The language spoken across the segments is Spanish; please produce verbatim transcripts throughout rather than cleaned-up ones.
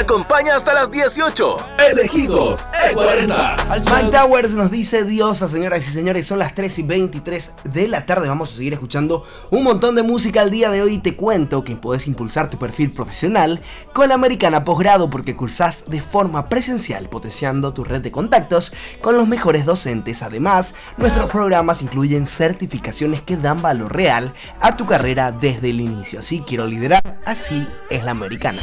acompaña hasta las dieciocho. Elegidos E cuarenta. Mike Towers nos dice: diosa, señoras y señores, son las tres y veintitrés de la tarde. Vamos a seguir escuchando un montón de música al día de hoy. Te cuento que podés impulsar tu perfil profesional con la Americana Posgrado, porque cursás de forma presencial, potenciando tu red de contactos con los mejores docentes. Además, nuestros programas incluyen certificaciones que dan valor real a tu carrera desde el inicio. Así quiero liderar, así es la Americana.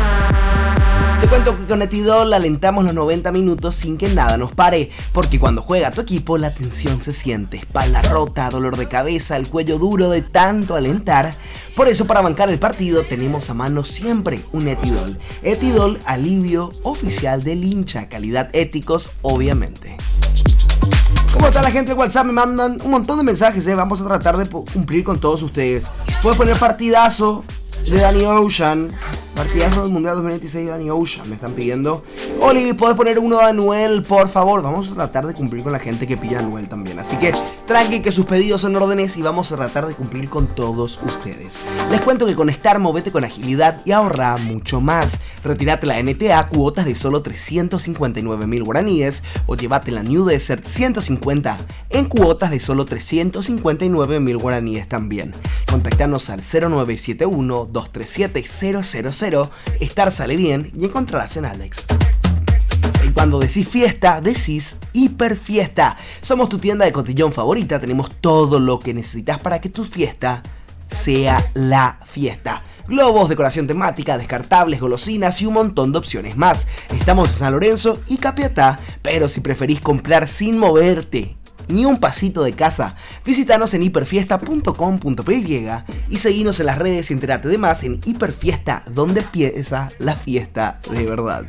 Te cuento que con Etidol alentamos los noventa minutos sin que nada nos pare, porque cuando juega tu equipo la tensión se siente, espalda rota, dolor de cabeza, el cuello duro de tanto alentar. Por eso, para bancar el partido tenemos a mano siempre un Etidol. Etidol, alivio oficial del hincha, calidad éticos, obviamente. ¿Cómo está la gente de WhatsApp? Me mandan un montón de mensajes, ¿eh? Vamos a tratar de cumplir con todos ustedes. Puedes poner partidazo de Danny Ocean, partidazo del Mundial dos mil veintiséis de Danny Ocean, me están pidiendo. Oli, ¿puedes poner uno de Anuel, por favor? Vamos a tratar de cumplir con la gente que pilla Anuel también. Así que tranqui, que sus pedidos son órdenes y vamos a tratar de cumplir con todos ustedes. Les cuento que con Star movete con agilidad y ahorra mucho más. Retírate la N T A, cuotas de solo trescientos cincuenta y nueve mil guaraníes, o llévate la New Desert ciento cincuenta en cuotas de solo trescientos cincuenta y nueve mil guaraníes también. Contactanos al cero nueve siete uno, dos tres siete, cero cero cero. Star sale bien y encontrarás en Alex. Y cuando decís fiesta, decís Hiperfiesta. Somos tu tienda de cotillón favorita. Tenemos todo lo que necesitas para que tu fiesta sea la fiesta. Globos, decoración temática, descartables, golosinas y un montón de opciones más. Estamos en San Lorenzo y Capiatá, pero si preferís comprar sin moverte ni un pasito de casa, visítanos en hiperfiesta punto com punto pe y seguinos en las redes y entérate de más en Hiperfiesta, donde empieza la fiesta de verdad.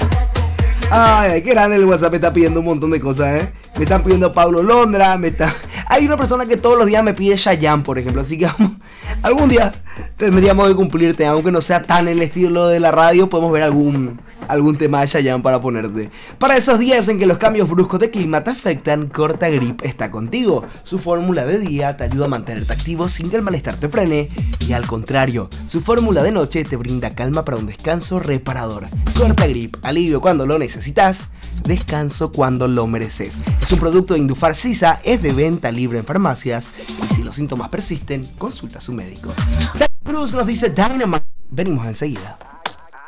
Ay, qué grande el WhatsApp, me está pidiendo un montón de cosas, ¿eh? Me están pidiendo Pablo Londra, me está... Hay una persona que todos los días me pide Chayanne, por ejemplo, así que vamos... Algún día tendríamos que cumplirte, aunque no sea tan el estilo de la radio, podemos ver algún, algún tema de Chayanne para ponerte. Para esos días en que los cambios bruscos de clima te afectan, Corta Grip está contigo. Su fórmula de día te ayuda a mantenerte activo sin que el malestar te frene, y al contrario, su fórmula de noche te brinda calma para un descanso reparador. Corta Grip, alivio cuando lo necesitas, descanso cuando lo mereces. Es un producto de Indufar Sisa, es de venta libre en farmacias y si los síntomas persisten, consulta a su médico. Daniel Cruz nos dice Dynamite. Venimos enseguida.